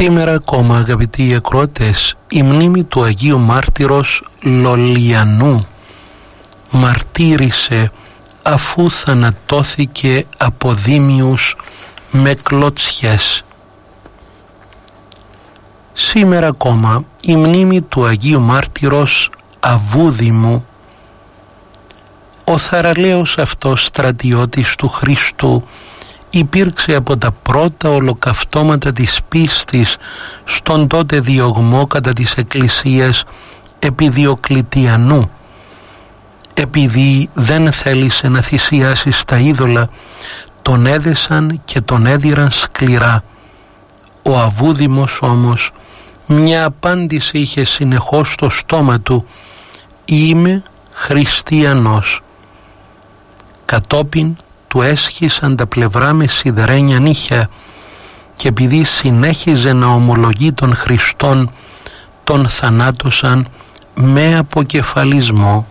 Σήμερα ακόμα, αγαπητοί ακροατές, η μνήμη του Αγίου Μάρτυρος Λολιανού μαρτύρησε αφού θανατώθηκε από δίμιους με κλωτσιές. Σήμερα ακόμα η μνήμη του Αγίου Μάρτυρος Αβούδημου, ο θαραλέος αυτός στρατιώτης του Χριστού, υπήρξε από τα πρώτα ολοκαυτώματα της πίστης στον τότε διωγμό κατά της Εκκλησίας επί Διοκλητιανού. Επειδή δεν θέλησε να θυσιάσει στα είδωλα, τον έδεσαν και τον έδιραν σκληρά. Ο Αβούδημος όμως μια απάντηση είχε συνεχώς στο στόμα του: «Είμαι χριστιανός». Κατόπιν του έσχισαν τα πλευρά με σιδερένια νύχια και επειδή συνέχιζε να ομολογεί τον Χριστόν, τον θανάτωσαν με αποκεφαλισμό.